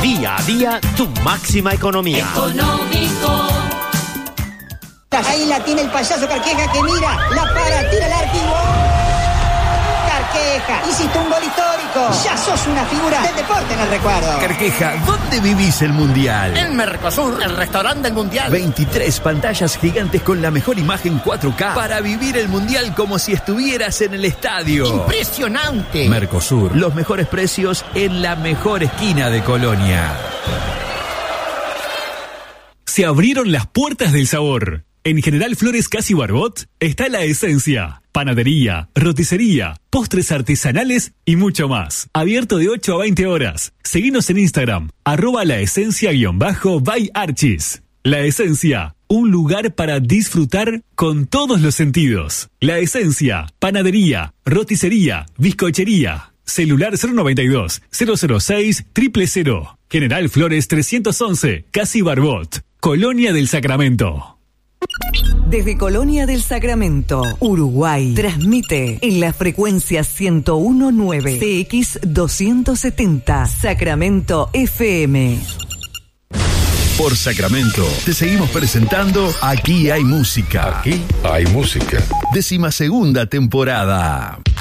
Día a día, tu máxima economía. Económico. Ahí la tiene el payaso Carqueja que mira, la para, tira el arco y ¡gol! Carqueja, hiciste un gol histórico. Ya sos una figura del deporte en el recuerdo. Carqueja, ¿dónde vivís el Mundial? En Mercosur, el restaurante del Mundial. 23 pantallas gigantes con la mejor imagen 4K para vivir el Mundial como si estuvieras en el estadio. ¡Impresionante! Mercosur, los mejores precios en la mejor esquina de Colonia. Se abrieron las puertas del sabor. En General Flores Casi Barbot está La Esencia. Panadería, roticería, postres artesanales y mucho más. Abierto de 8 a 20 horas. Seguinos en Instagram, @laesencia_by Archis. La Esencia, un lugar para disfrutar con todos los sentidos. La Esencia, panadería, roticería, bizcochería. Celular 092-006-000. General Flores 311, Casi Barbot, Colonia del Sacramento. Desde Colonia del Sacramento, Uruguay, transmite en la frecuencia 101.9 CX 270, Sacramento FM. Por Sacramento, te seguimos presentando Aquí hay música. Aquí hay música. 12ª temporada.